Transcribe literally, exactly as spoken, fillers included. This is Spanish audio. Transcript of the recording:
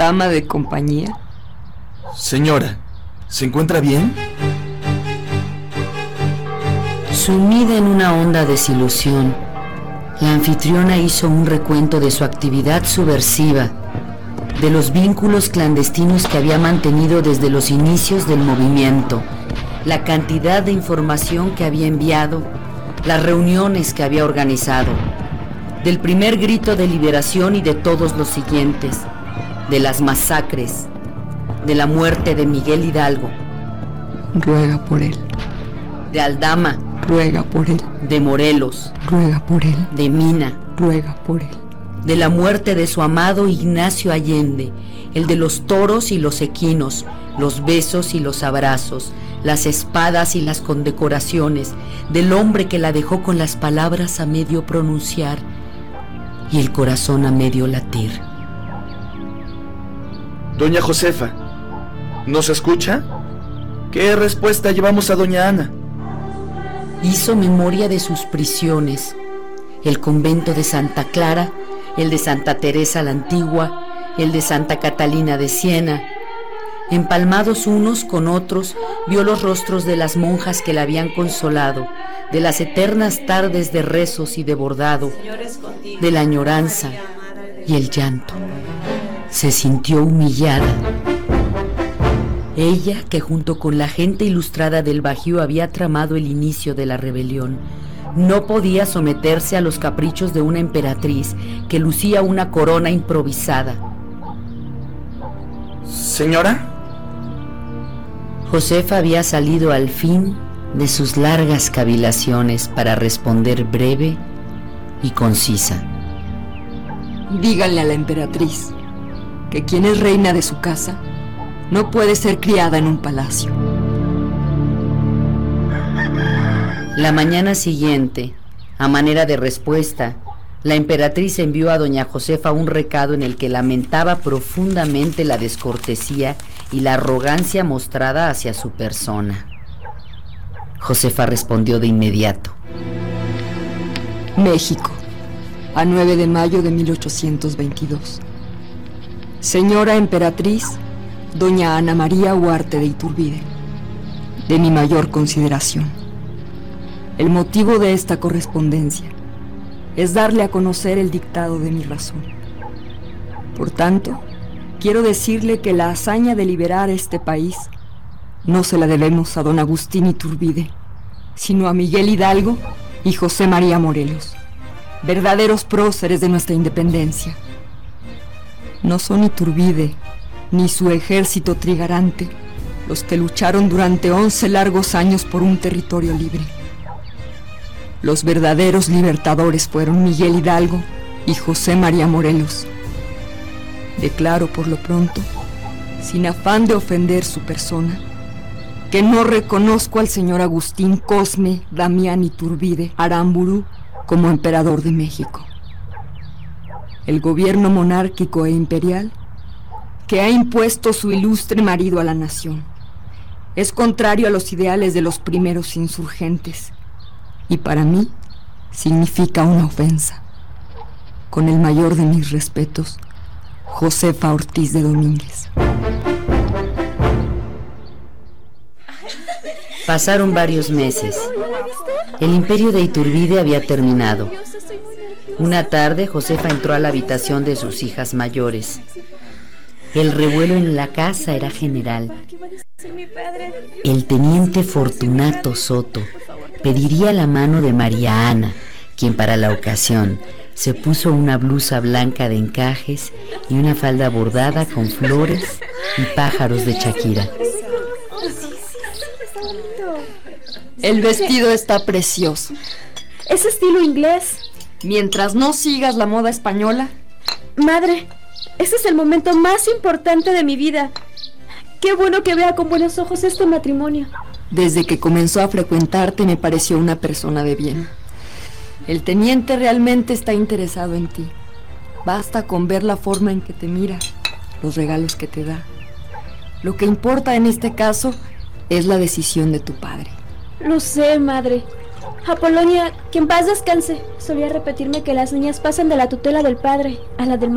dama de compañía? Señora, ¿se encuentra bien? Sumida en una honda desilusión, la anfitriona hizo un recuento de su actividad subversiva, de los vínculos clandestinos que había mantenido desde los inicios del movimiento, la cantidad de información que había enviado, las reuniones que había organizado, del primer grito de liberación y de todos los siguientes, de las masacres, de la muerte de Miguel Hidalgo. Ruega por él. De Aldama. Ruega por él. De Morelos. Ruega por él. De Mina. Ruega por él. De la muerte de su amado Ignacio Allende, el de los toros y los equinos, los besos y los abrazos, las espadas y las condecoraciones, del hombre que la dejó con las palabras a medio pronunciar y el corazón a medio latir. Doña Josefa, ¿nos escucha? ¿Qué respuesta llevamos a doña Ana? Hizo memoria de sus prisiones, el convento de Santa Clara, el de Santa Teresa la Antigua, el de Santa Catalina de Siena. Empalmados unos con otros, vio los rostros de las monjas que la habían consolado, de las eternas tardes de rezos y de bordado, de la añoranza y el llanto. Se sintió humillada. Ella, que junto con la gente ilustrada del Bajío había tramado el inicio de la rebelión, no podía someterse a los caprichos de una emperatriz que lucía una corona improvisada. ¿Señora? Josefa había salido al fin de sus largas cavilaciones para responder breve y concisa. Díganle a la emperatriz que quien es reina de su casa no puede ser criada en un palacio. La mañana siguiente, a manera de respuesta, la emperatriz envió a doña Josefa un recado en el que lamentaba profundamente la descortesía y la arrogancia mostrada hacia su persona. Josefa respondió de inmediato. México, a nueve de mayo de mil ochocientos veintidós. Señora emperatriz, doña Ana María Huarte de Iturbide, de mi mayor consideración. El motivo de esta correspondencia es darle a conocer el dictado de mi razón. Por tanto, quiero decirle que la hazaña de liberar este país no se la debemos a don Agustín Iturbide, sino a Miguel Hidalgo y José María Morelos, verdaderos próceres de nuestra independencia. No son Iturbide ni su ejército trigarante los que lucharon durante once largos años por un territorio libre. Los verdaderos libertadores fueron Miguel Hidalgo y José María Morelos. Declaro por lo pronto, sin afán de ofender su persona, que no reconozco al señor Agustín Cosme Damián Iturbide Aramburu como emperador de México. El gobierno monárquico e imperial que ha impuesto su ilustre marido a la nación es contrario a los ideales de los primeros insurgentes y para mí significa una ofensa. Con el mayor de mis respetos, Josefa Ortiz de Domínguez. Pasaron varios meses. El imperio de Iturbide había terminado. Una tarde, Josefa entró a la habitación de sus hijas mayores. El revuelo en la casa era general. El teniente Fortunato Soto pediría la mano de María Ana, quien para la ocasión se puso una blusa blanca de encajes y una falda bordada con flores y pájaros de Shakira. El vestido está precioso. Es estilo inglés. Mientras no sigas la moda española. Madre, este es el momento más importante de mi vida. Qué bueno que vea con buenos ojos este matrimonio. Desde que comenzó a frecuentarte me pareció una persona de bien. El teniente realmente está interesado en ti. Basta con ver la forma en que te mira, los regalos que te da. Lo que importa en este caso es la decisión de tu padre. Lo sé, madre. Apolonia, que en paz descanse, solía repetirme que las niñas pasan de la tutela del padre a la del